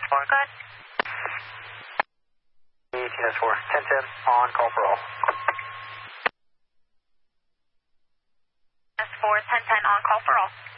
4, go ahead. TNS 4, 1010, on call for all. TNS 4, 1010, on call for all.